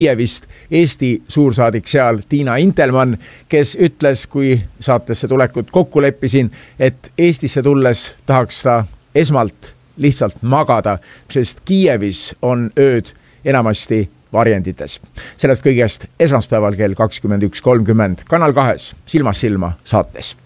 Kiievist Eesti suursaadik seal Tiina Intelmann, kes ütles, kui saatesse tulekut kokku leppisin, et Eestisse tulles tahaks ta esmalt lihtsalt magada, sest Kiievis on ööd enamasti varjendites. Sellest kõigest esmaspäeval kell 21.30 Kanal 2 Silmast silma saates.